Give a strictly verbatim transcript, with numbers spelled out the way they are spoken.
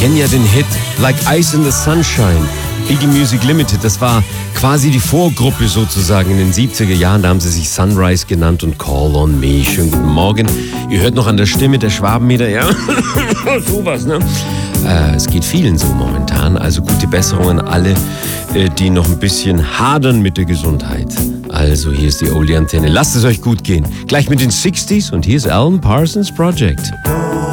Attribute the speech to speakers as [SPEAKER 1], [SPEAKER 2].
[SPEAKER 1] kennen ja den Hit Like Ice in the Sunshine. Iggy Music Limited, das war quasi die Vorgruppe sozusagen in den siebziger Jahren. Da haben sie sich Sunrise genannt und Call on Me. Schönen guten Morgen. Ihr hört noch an der Stimme der Schwabenmeter, ja, sowas, ne? Äh, es geht vielen so momentan. Also gute Besserung an alle, äh, die noch ein bisschen hadern mit der Gesundheit. Also hier ist die Oldie Antenne. Lasst es euch gut gehen. Gleich mit den sechziger und hier ist Alan Parsons Project.